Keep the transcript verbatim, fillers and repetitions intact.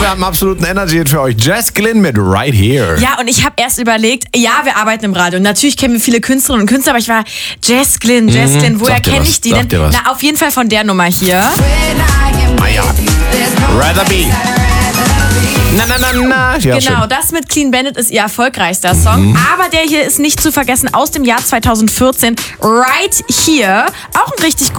am absoluten Energy für euch. Jess Glynn mit Right Here. Ja, und ich habe erst überlegt, ja, wir arbeiten im Radio. Natürlich kennen wir viele Künstlerinnen und Künstler, aber ich war Jess Glynn, Jess Glynn, woher Sagt dir kenne was, ich die sagt denn? dir was. Na, auf jeden Fall von der Nummer hier. Ah ja. Rather Be. Na, na, na, na. Ja, Genau, schön. das mit Clean Bandit ist ihr erfolgreichster Song. Mhm. Aber der hier ist nicht zu vergessen, aus dem Jahr zweitausendvierzehn. Right Here. Auch ein richtig